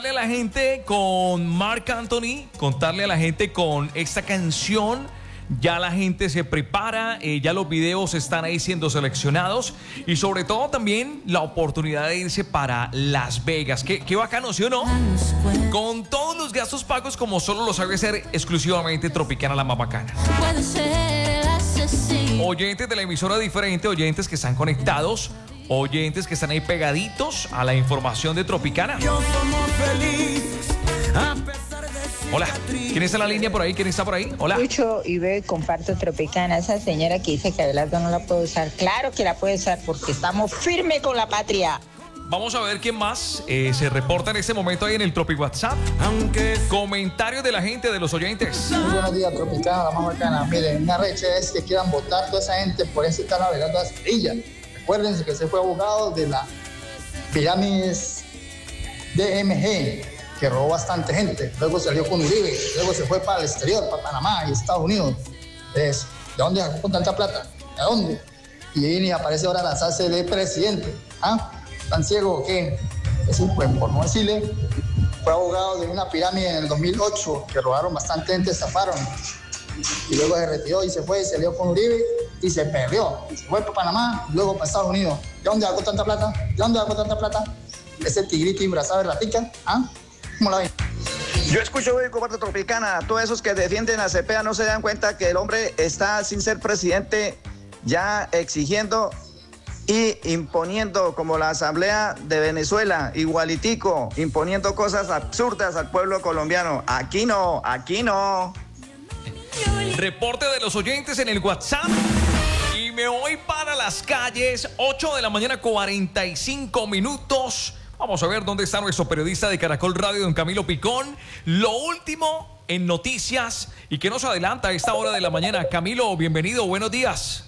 A la gente con Marc Anthony, contarle a la gente con esta canción. Ya la gente se prepara, ya los videos están ahí siendo seleccionados y sobre todo también la oportunidad de irse para Las Vegas. Qué bacano, ¿sí o no? Con todos los gastos pagos como solo lo sabe hacer exclusivamente Tropicana, la más bacana. Oyentes de la emisora diferente, oyentes que están conectados, oyentes que están ahí pegaditos a la información de Tropicana. Hola, ¿quién está en la línea por ahí? ¿Quién está por ahí? Hola. Escucho y veo y comparto Tropicana. Esa señora que dice que Abelardo no la puede usar, claro que la puede usar porque estamos firmes con la patria. Vamos a ver quién más se reporta en este momento ahí en el Tropic WhatsApp. Comentarios de la gente, de los oyentes. Muy buenos días, Tropicana, la más bacana. Miren, una recha es que quieran votar toda esa gente por ese tal Abelardo Asprilla. Recuérdense que se fue abogado de la pirámides DMG, que robó bastante gente. Luego salió con Uribe, luego se fue para el exterior, para Panamá y Estados Unidos. Entonces, ¿de dónde sacó con tanta plata? ¿De dónde? Y viene y aparece ahora a lanzarse de presidente. ¿Ah? ¿Tan ciego o qué? Eso, pues, por no decirle, fue abogado de una pirámide en el 2008, que robaron bastante gente, estafaron. Y luego se retiró y se fue, y salió con Uribe y se perdió. Se fue para Panamá y luego para Estados Unidos. ¿De dónde sacó tanta plata? ¿De dónde sacó tanta plata? Ese tigrito disfrazado de ratica. ¿Ah? ¿Cómo la ven? Yo escucho hoy comparto Tropicana. Todos esos que defienden a Cepeda no se dan cuenta que el hombre está sin ser presidente ya exigiendo y imponiendo, como la Asamblea de Venezuela, igualitico, imponiendo cosas absurdas al pueblo colombiano. Aquí no, aquí no. Reporte de los oyentes en el WhatsApp. Y me voy para las calles, 8 de la mañana, 45 minutos. Vamos a ver dónde está nuestro periodista de Caracol Radio, don Camilo Picón. Lo último en noticias y que nos adelanta a esta hora de la mañana. Camilo, bienvenido, buenos días.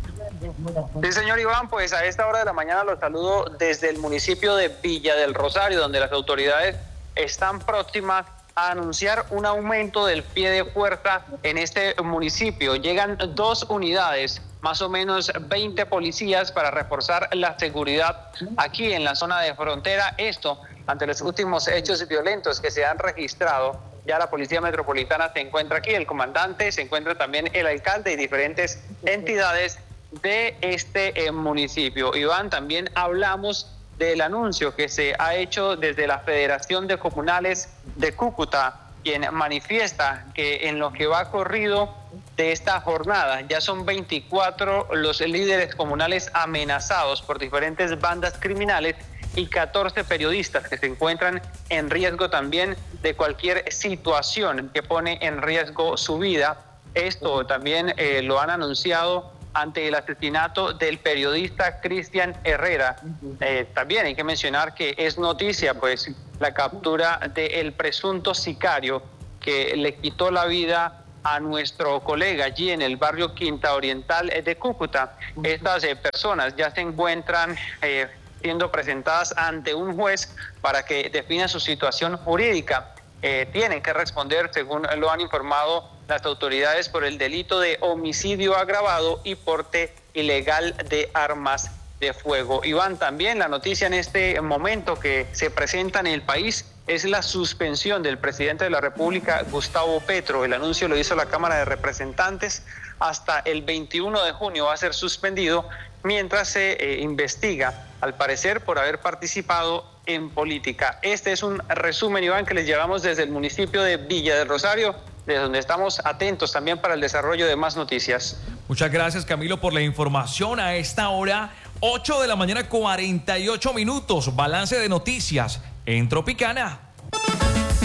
Sí, señor Iván, pues a esta hora de la mañana los saludo desde el municipio de Villa del Rosario, donde las autoridades están próximas a anunciar un aumento del pie de fuerza en este municipio. Llegan 2 unidades, más o menos 20 policías para reforzar la seguridad aquí en la zona de frontera. Esto ante los últimos hechos violentos que se han registrado. Ya la Policía Metropolitana se encuentra aquí, el comandante, se encuentra también el alcalde y diferentes entidades de este municipio. Iván, también hablamos del anuncio que se ha hecho desde la Federación de Comunales de Cúcuta, quien manifiesta que en lo que va corrido de esta jornada ya son 24 los líderes comunales amenazados por diferentes bandas criminales y 14 periodistas que se encuentran en riesgo también de cualquier situación que pone en riesgo su vida. Esto también lo han anunciado ante el asesinato del periodista Cristian Herrera. También hay que mencionar que es noticia pues la captura del presunto sicario que le quitó la vida a nuestro colega allí en el barrio Quinta Oriental de Cúcuta. Estas personas ya se encuentran siendo presentadas ante un juez para que defina su situación jurídica. Tienen que responder, según lo han informado las autoridades, por el delito de homicidio agravado y porte ilegal de armas de fuego. Iván, también la noticia en este momento que se presenta en el país es la suspensión del presidente de la República, Gustavo Petro. El anuncio lo hizo la Cámara de Representantes. Hasta el 21 de junio va a ser suspendido mientras se investiga, al parecer, por haber participado en política. Este es un resumen, Iván, que les llevamos desde el municipio de Villa del Rosario, desde donde estamos atentos también para el desarrollo de más noticias. Muchas gracias, Camilo, por la información a esta hora, 8 de la mañana, 48 minutos. Balance de noticias en Tropicana.